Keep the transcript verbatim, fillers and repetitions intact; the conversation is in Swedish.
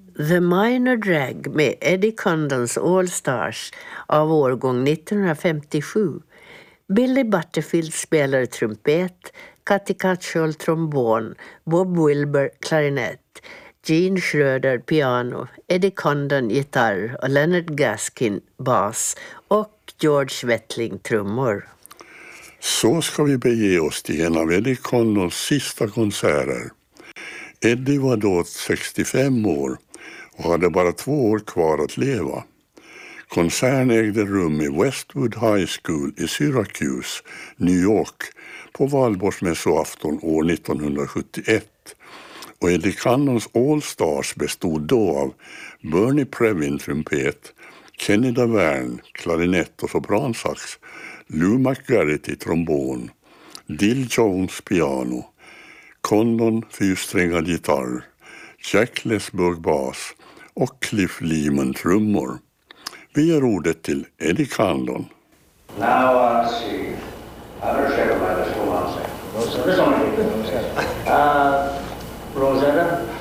The Minor Drag med Eddie Condons All Stars av årgång nittonhundrafemtiosju. Billy Butterfield spelar trumpet, Cathy Catchall trombon, Bob Wilber klarinett, Gene Schröder piano, Eddie Condon gitarr och Leonard Gaskin bas och George Wettling trummor. Så ska vi bege oss till en av Eddie Condons sista konserter. Eddie var då sextiofem år och hade bara två år kvar att leva. Konserten ägde rum i Westwood High School i Syracuse, New York, på valborgsmässoafton år nittonhundrasjuttioett. Och Eddie Condons All Stars bestod då av Bernie Previn trumpet, Kenny Davern klarinett och sopransax, Lou McGarrity trombon, Dill Jones piano, Condon fyrsträngad gitarr, Jack Lesburg bas och Cliff Lehman trummor. Vi ger ordet till Eddie Condon. Now I see. I better check with my list. Hold on a second. Rosetta. Uh, Rosetta.